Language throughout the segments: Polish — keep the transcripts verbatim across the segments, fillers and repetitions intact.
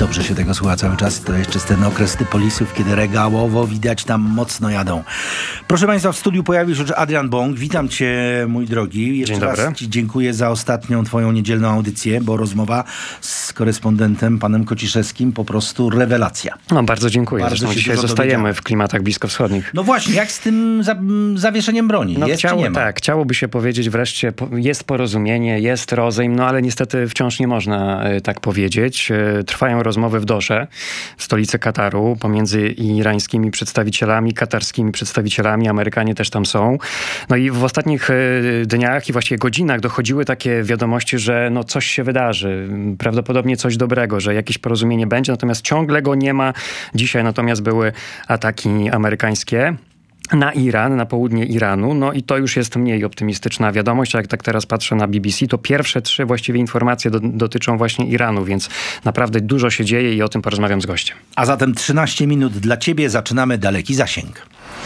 dobrze się tego słucha cały czas. To jeszcze jest ten okres Typolisów, kiedy regałowo widać tam mocno jadą. Proszę Państwa, w studiu pojawił się już Adrian Bąk. Witam Cię, mój drogi. Jeszcze Dzień dobry. raz Ci dziękuję za ostatnią Twoją niedzielną audycję, bo rozmowa z korespondentem, panem Kociszewskim, po prostu rewelacja. No, bardzo dziękuję. Bardzo Zresztą się dzisiaj dużo zostajemy dowiedziałem. w klimatach bliskowschodnich. No właśnie, jak z tym za- zawieszeniem broni? No, Jest chciało, czy nie ma? tak, chciałoby się powiedzieć wreszcie, po- jest porozumienie, jest rozejm, no ale niestety wciąż nie można e, tak powiedzieć. E, Trwają rozmowy w Dosze, w stolicy Kataru, pomiędzy irańskimi przedstawicielami, katarskimi przedstawicielami. Amerykanie też tam są. No i w ostatnich e, dniach i właściwie godzinach dochodziły takie wiadomości, że no coś się wydarzy. Prawdopodobnie coś dobrego, że jakieś porozumienie będzie, natomiast ciągle go nie ma. Dzisiaj natomiast były ataki amerykańskie na Iran, na południe Iranu. No i to już jest mniej optymistyczna wiadomość. Jak tak teraz patrzę na B B C, to pierwsze trzy właściwie informacje do, dotyczą właśnie Iranu, więc naprawdę dużo się dzieje i o tym porozmawiam z gościem. A zatem trzynaście minut dla Ciebie. Zaczynamy Daleki Zasięg.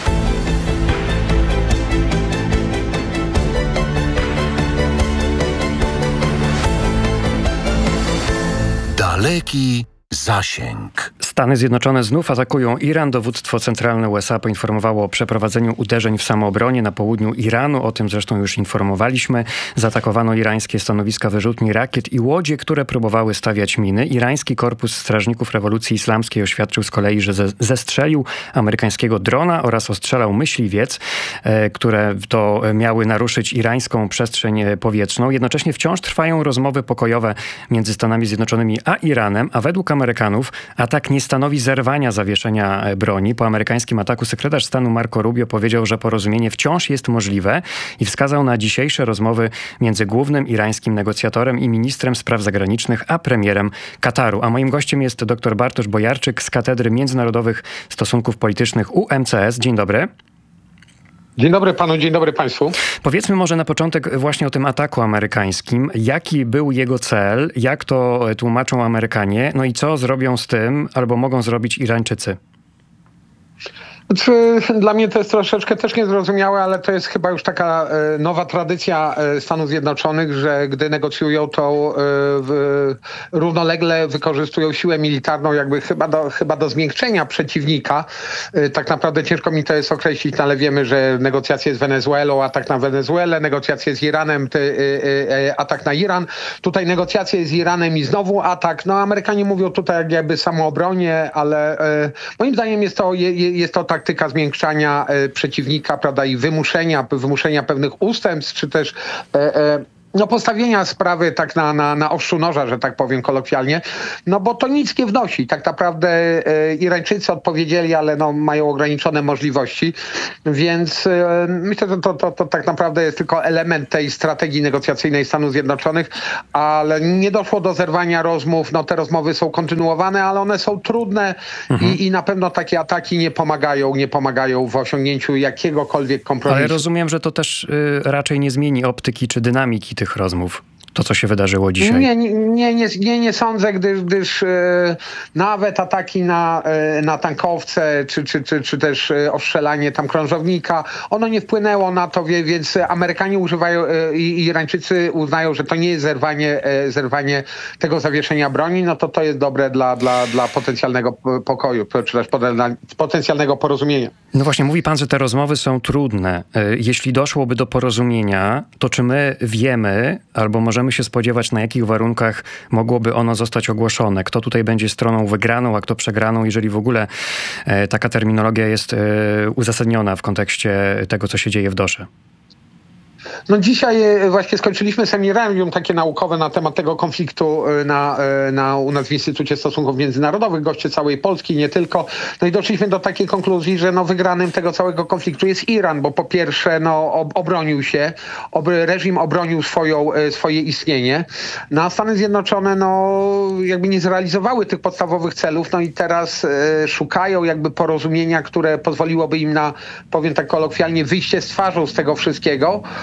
Daleki Zasięg. Stany Zjednoczone znów atakują Iran. Dowództwo centralne U S A poinformowało o przeprowadzeniu uderzeń w samoobronie na południu Iranu. O tym zresztą już informowaliśmy. Zaatakowano irańskie stanowiska wyrzutni rakiet i łodzie, które próbowały stawiać miny. Irański Korpus Strażników Rewolucji Islamskiej oświadczył z kolei, że ze- zestrzelił amerykańskiego drona oraz ostrzelał myśliwiec, e, które to miały naruszyć irańską przestrzeń e, powietrzną. Jednocześnie wciąż trwają rozmowy pokojowe między Stanami Zjednoczonymi a Iranem, a według Amerykanów atak nie stanowi zerwania zawieszenia broni. Po amerykańskim ataku sekretarz stanu Marco Rubio powiedział, że porozumienie wciąż jest możliwe i wskazał na dzisiejsze rozmowy między głównym irańskim negocjatorem i ministrem spraw zagranicznych, a premierem Kataru. A moim gościem jest dr Bartosz Bojarczyk z Katedry Międzynarodowych Stosunków Politycznych U M C S. Dzień dobry. Dzień dobry panu, dzień dobry państwu. Powiedzmy może na początek właśnie o tym ataku amerykańskim. Jaki był jego cel? Jak to tłumaczą Amerykanie? No i co zrobią z tym, albo mogą zrobić Irańczycy? Znaczy, dla mnie to jest troszeczkę też niezrozumiałe, ale to jest chyba już taka e, nowa tradycja e, Stanów Zjednoczonych, że gdy negocjują, to e, w, równolegle wykorzystują siłę militarną jakby chyba do, chyba do zmiękczenia przeciwnika. E, tak naprawdę ciężko mi to jest określić, no ale wiemy, że negocjacje z Wenezuelą, atak na Wenezuelę, negocjacje z Iranem, ty, e, e, atak na Iran. Tutaj negocjacje z Iranem i znowu atak. No Amerykanie mówią tutaj jakby samoobronie, ale e, moim zdaniem jest to, je, jest to tak taktyka zmiękczania e, przeciwnika, prawda, i wymuszenia, wymuszenia pewnych ustępstw, czy też e, e, no postawienia sprawy tak na, na, na ostrzu noża, że tak powiem kolokwialnie, no bo to nic nie wnosi. Tak naprawdę e, Irańczycy odpowiedzieli, ale no, mają ograniczone możliwości, więc e, myślę, że to, to, to tak naprawdę jest tylko element tej strategii negocjacyjnej Stanów Zjednoczonych, ale nie doszło do zerwania rozmów. No te rozmowy są kontynuowane, ale one są trudne mhm. i, i na pewno takie ataki nie pomagają, nie pomagają w osiągnięciu jakiegokolwiek kompromisu. Ale rozumiem, że to też y, raczej nie zmieni optyki czy dynamiki tych rozmów, to co się wydarzyło dzisiaj. Nie, nie, nie, nie, nie, nie sądzę, gdyż, gdyż e, nawet ataki na, e, na tankowce, czy, czy, czy, czy też e, ostrzelanie tam krążownika, ono nie wpłynęło na to, wie, więc Amerykanie używają e, i Irańczycy uznają, że to nie jest zerwanie, e, zerwanie tego zawieszenia broni, no to to jest dobre dla, dla, dla potencjalnego pokoju, czy też potencjalnego porozumienia. No właśnie, mówi pan, że te rozmowy są trudne. Jeśli doszłoby do porozumienia, to czy my wiemy, albo możemy się spodziewać, na jakich warunkach mogłoby ono zostać ogłoszone? Kto tutaj będzie stroną wygraną, a kto przegraną, jeżeli w ogóle e, taka terminologia jest e, uzasadniona w kontekście tego, co się dzieje w Dosze? No dzisiaj właśnie skończyliśmy seminarium takie naukowe na temat tego konfliktu na, na, u nas w Instytucie Stosunków Międzynarodowych, goście całej Polski, nie tylko. No i doszliśmy do takiej konkluzji, że no wygranym tego całego konfliktu jest Iran, bo po pierwsze no obronił się, ob, reżim obronił swoją, swoje istnienie, no a Stany Zjednoczone no jakby nie zrealizowały tych podstawowych celów, no i teraz e, szukają jakby porozumienia, które pozwoliłoby im na, powiem tak kolokwialnie, wyjście z twarzą z tego wszystkiego.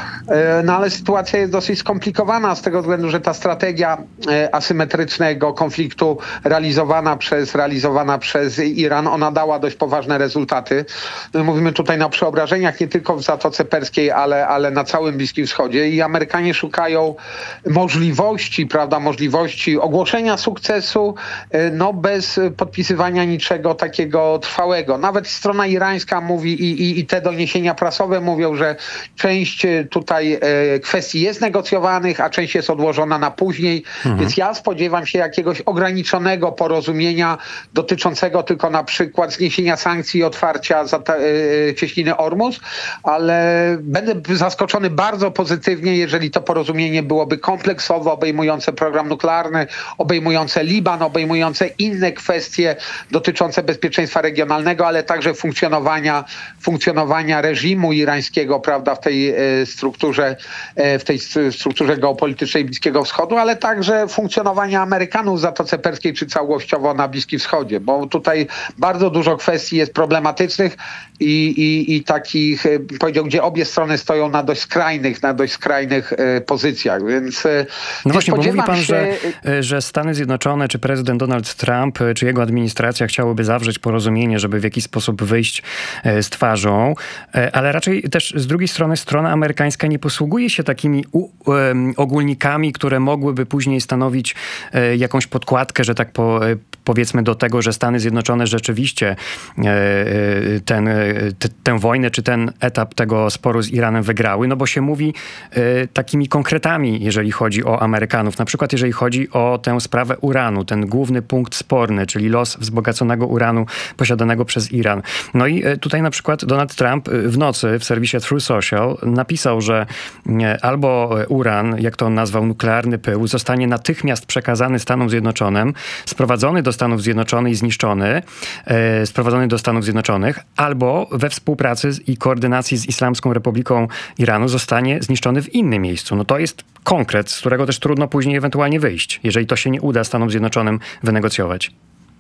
No ale sytuacja jest dosyć skomplikowana z tego względu, że ta strategia asymetrycznego konfliktu realizowana przez, realizowana przez Iran, ona dała dość poważne rezultaty. Mówimy tutaj na przeobrażeniach nie tylko w Zatoce Perskiej, ale, ale na całym Bliskim Wschodzie i Amerykanie szukają możliwości, prawda, możliwości ogłoszenia sukcesu, no bez podpisywania niczego takiego trwałego. Nawet strona irańska mówi i, i, i te doniesienia prasowe mówią, że część tutaj e, kwestii jest negocjowanych, a część jest odłożona na później. Mhm. Więc ja spodziewam się jakiegoś ograniczonego porozumienia dotyczącego tylko na przykład zniesienia sankcji i otwarcia za te, e, cieśniny Ormus, ale będę zaskoczony bardzo pozytywnie, jeżeli to porozumienie byłoby kompleksowo, obejmujące program nuklearny, obejmujące Liban, obejmujące inne kwestie dotyczące bezpieczeństwa regionalnego, ale także funkcjonowania, funkcjonowania reżimu irańskiego, prawda, w tej e, strukturze, e, w tej strukturze geopolitycznej Bliskiego Wschodu, ale także funkcjonowania Amerykanów w Zatoce Perskiej czy całościowo na Bliskim Wschodzie, bo tutaj bardzo dużo kwestii jest problematycznych i, i, i takich, powiedział, gdzie obie strony stoją na dość skrajnych, na dość skrajnych e, pozycjach, więc e, no właśnie, bo mówi pan, się... że, że Stany Zjednoczone, czy prezydent Donald Trump, czy jego administracja chciałyby zawrzeć porozumienie, żeby w jakiś sposób wyjść z twarzą, ale raczej też z drugiej strony strona amerykańska nie posługuje się takimi u, um, ogólnikami, które mogłyby później stanowić e, jakąś podkładkę, że tak po, e, powiedzmy do tego, że Stany Zjednoczone rzeczywiście e, ten, te, tę wojnę, czy ten etap tego sporu z Iranem wygrały, no bo się mówi e, takimi konkretami, jeżeli chodzi o Amerykanów. Na przykład jeżeli chodzi o tę sprawę uranu, ten główny punkt sporny, czyli los wzbogaconego uranu posiadanego przez Iran. No i tutaj na przykład Donald Trump w nocy w serwisie Truth Social napisał, że albo uran, jak to on nazwał, nuklearny pył, zostanie natychmiast przekazany Stanom Zjednoczonym, sprowadzony do Stanów Zjednoczonych i zniszczony, e, sprowadzony do Stanów Zjednoczonych, albo we współpracy i koordynacji z Islamską Republiką Iranu zostanie zniszczony w innym miejscu. No to jest konkret, z którego też trudno później ewentualnie wyjść, jeżeli to się nie uda Stanom Zjednoczonym wynegocjować.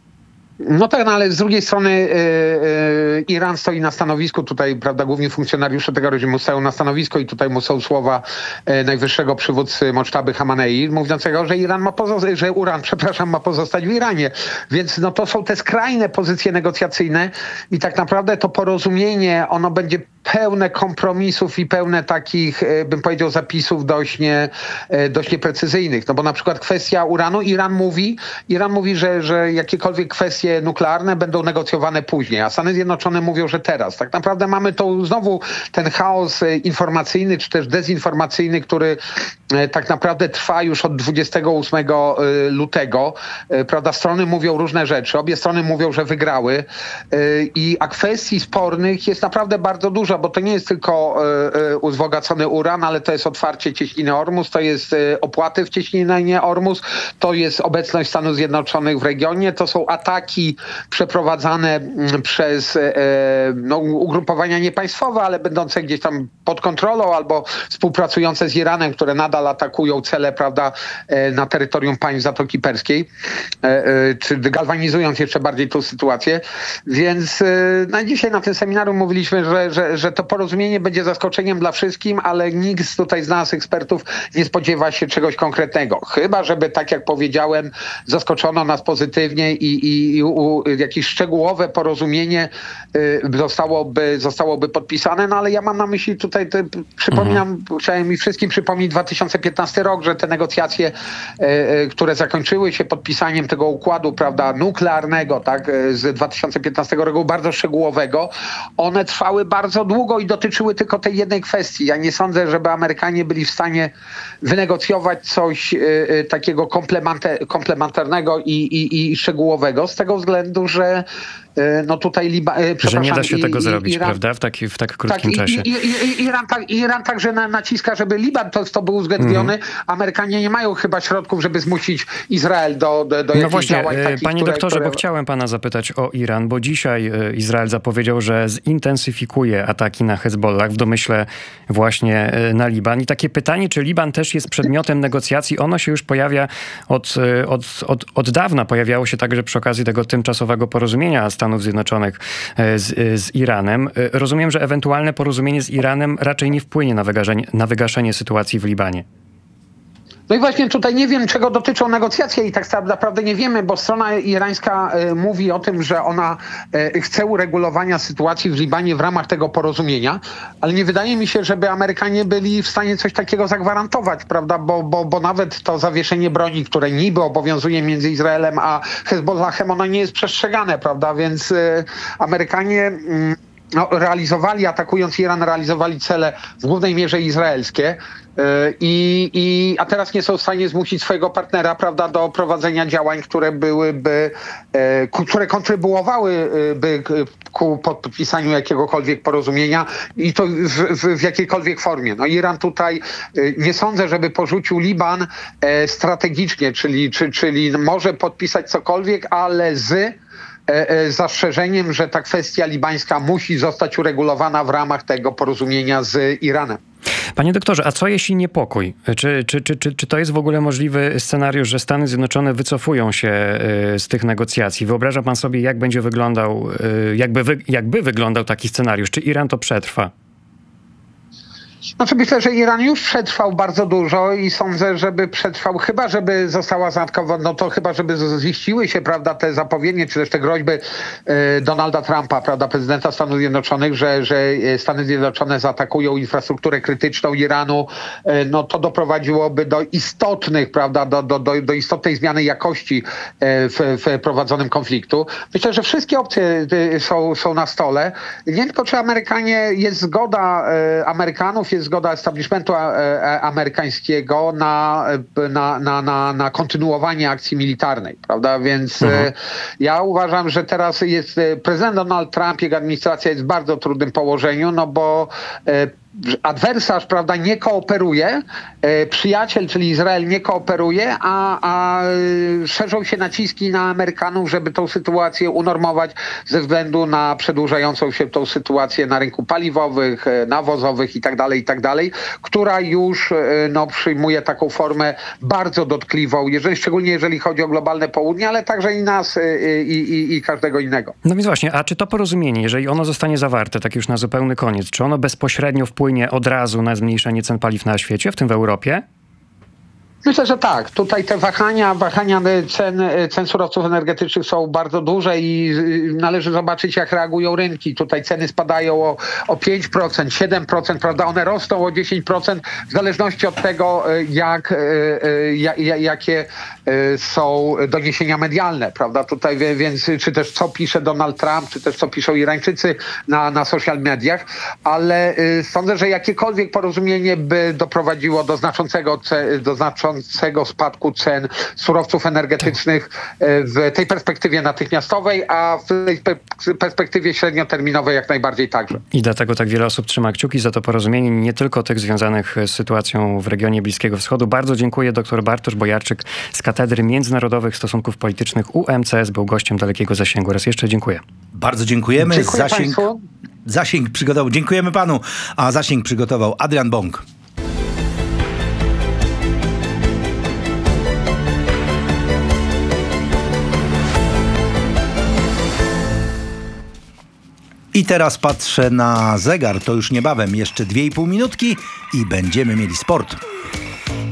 No tak, no ale z drugiej strony yy, yy, Iran stoi na stanowisku, tutaj, prawda, główni funkcjonariusze tego reżimu stoją na stanowisku i tutaj mu są słowa yy, najwyższego przywódcy Mocztaby Hamanei, mówiącego, że Iran ma pozosta- że uran, przepraszam, ma pozostać w Iranie. Więc no to są te skrajne pozycje negocjacyjne i tak naprawdę to porozumienie, ono będzie pełne kompromisów i pełne takich, bym powiedział, zapisów dość, nie, dość nieprecyzyjnych. No bo na przykład kwestia uranu, Iran mówi, Iran mówi, że, że jakiekolwiek kwestie nuklearne będą negocjowane później, a Stany Zjednoczone mówią, że teraz. Tak naprawdę mamy to znowu ten chaos informacyjny, czy też dezinformacyjny, który tak naprawdę trwa już od dwudziestego ósmego lutego. Prawda, strony mówią różne rzeczy, obie strony mówią, że wygrały, i a kwestii spornych jest naprawdę bardzo dużo, bo to nie jest tylko y, uzbogacony uran, ale to jest otwarcie cieśniny Ormus, to jest y, opłaty w cieśninie Ormus, to jest obecność Stanów Zjednoczonych w regionie, to są ataki przeprowadzane y, przez y, no, ugrupowania niepaństwowe, ale będące gdzieś tam pod kontrolą albo współpracujące z Iranem, które nadal atakują cele, prawda, y, na terytorium państw Zatoki Perskiej, y, y, czy galwanizując jeszcze bardziej tą sytuację. Więc y, no, dzisiaj na tym seminarium mówiliśmy, że, że że to porozumienie będzie zaskoczeniem dla wszystkich, ale nikt tutaj z nas, ekspertów, nie spodziewa się czegoś konkretnego. Chyba, żeby, tak jak powiedziałem, zaskoczono nas pozytywnie i, i, i u, jakieś szczegółowe porozumienie y, zostałoby, zostałoby podpisane, no ale ja mam na myśli tutaj, te, przypominam, mhm. chciałem mi wszystkim przypomnieć dwa tysiące piętnasty rok, że te negocjacje, y, y, które zakończyły się podpisaniem tego układu, prawda, nuklearnego, tak, z dwa tysiące piętnastego roku, bardzo szczegółowego, one trwały bardzo długo i dotyczyły tylko tej jednej kwestii. Ja nie sądzę, żeby Amerykanie byli w stanie wynegocjować coś y, y, takiego komplementer, komplementarnego i, i, i szczegółowego, z tego względu, że no tutaj Liba, że nie da się i, tego i, zrobić, Iran, prawda? W, taki, w tak krótkim tak, czasie. I, i, i, Iran, tak, Iran także na, naciska, żeby Liban to, to był uwzględniony. Mm. Amerykanie nie mają chyba środków, żeby zmusić Izrael do, do, do no jakichś właśnie, działań takich, panie które, doktorze, które... bo chciałem pana zapytać o Iran, bo dzisiaj Izrael zapowiedział, że zintensyfikuje ataki na Hezbollah w domyśle właśnie na Liban. I takie pytanie, czy Liban też jest przedmiotem negocjacji, ono się już pojawia od, od, od, od dawna. Pojawiało się także przy okazji tego tymczasowego porozumienia Stanów Stanów Zjednoczonych z, z Iranem. Rozumiem, że ewentualne porozumienie z Iranem raczej nie wpłynie na wygaszenie, na wygaszenie sytuacji w Libanie. No i właśnie tutaj nie wiem, czego dotyczą negocjacje i tak naprawdę nie wiemy, bo strona irańska y, mówi o tym, że ona y, chce uregulowania sytuacji w Libanie w ramach tego porozumienia, ale nie wydaje mi się, żeby Amerykanie byli w stanie coś takiego zagwarantować, prawda, bo, bo, bo nawet to zawieszenie broni, które niby obowiązuje między Izraelem a Hezbollahem, ono nie jest przestrzegane, prawda, więc y, Amerykanie... Y, No, realizowali, atakując Iran, realizowali cele w głównej mierze izraelskie, i, i, a teraz nie są w stanie zmusić swojego partnera, prawda, do prowadzenia działań, które byłyby, które kontrybuowałyby ku podpisaniu jakiegokolwiek porozumienia i to w, w, w jakiejkolwiek formie. No Iran tutaj nie sądzę, żeby porzucił Liban strategicznie, czyli, czy, czyli może podpisać cokolwiek, ale z zastrzeżeniem, że ta kwestia libańska musi zostać uregulowana w ramach tego porozumienia z Iranem. Panie doktorze, a co jeśli niepokój? Czy, czy, czy, czy, czy to jest w ogóle możliwy scenariusz, że Stany Zjednoczone wycofują się z tych negocjacji? Wyobraża pan sobie, jak będzie wyglądał, jakby, wy, jakby wyglądał taki scenariusz? Czy Iran to przetrwa? Znaczy myślę, że Iran już przetrwał bardzo dużo i sądzę, żeby przetrwał, chyba żeby została zaatakowana, no to chyba żeby ziściły się, prawda, te zapowiednie, czy też te groźby e, Donalda Trumpa, prawda, prezydenta Stanów Zjednoczonych, że, że Stany Zjednoczone zaatakują infrastrukturę krytyczną Iranu, e, no to doprowadziłoby do istotnych, prawda, do, do, do, do istotnej zmiany jakości e, w, w prowadzonym konfliktu. Myślę, że wszystkie opcje e, są, są na stole. Nie tylko czy Amerykanie, jest zgoda e, Amerykanów, jest zgoda establishmentu amerykańskiego na, na, na, na, na kontynuowanie akcji militarnej, prawda? Więc mhm. ja uważam, że teraz jest prezydent Donald Trump, jego administracja jest w bardzo trudnym położeniu, no bo adwersarz, prawda, nie kooperuje, e, przyjaciel, czyli Izrael, nie kooperuje, a, a szerzą się naciski na Amerykanów, żeby tą sytuację unormować ze względu na przedłużającą się tą sytuację na rynku paliwowych, nawozowych i tak dalej, i tak dalej, która już no, przyjmuje taką formę bardzo dotkliwą, jeżeli, szczególnie jeżeli chodzi o globalne południe, ale także i nas i, i, i każdego innego. No więc właśnie, a czy to porozumienie, jeżeli ono zostanie zawarte, tak już na zupełny koniec, czy ono bezpośrednio wpłynie od razu na zmniejszenie cen paliw na świecie, w tym w Europie? Myślę, że tak. Tutaj te wahania, wahania cen, cen surowców energetycznych są bardzo duże i należy zobaczyć, jak reagują rynki. Tutaj ceny spadają o, o pięć procent, siedem procent, prawda? One rosną o dziesięć procent w zależności od tego, jak, jak, jakie są doniesienia medialne, prawda? Tutaj więc, czy też co pisze Donald Trump, czy też co piszą Irańczycy na, na social mediach, ale sądzę, że jakiekolwiek porozumienie by doprowadziło do znaczącego, do znaczącego spadku cen surowców energetycznych w tej perspektywie natychmiastowej, a w tej perspektywie średnioterminowej jak najbardziej także. I dlatego tak wiele osób trzyma kciuki za to porozumienie, nie tylko tych związanych z sytuacją w regionie Bliskiego Wschodu. Bardzo dziękuję. Dr Bartosz Bojarczyk z Katedry Międzynarodowych Stosunków Politycznych U M C S był gościem Dalekiego Zasięgu. Raz jeszcze dziękuję. Bardzo dziękujemy. Dziękuję Zasięg, Państwu. Zasięg przygotował. Dziękujemy panu. A zasięg przygotował Adrian Bąk. I teraz patrzę na zegar, to już niebawem, jeszcze dwie i pół minutki i będziemy mieli sport.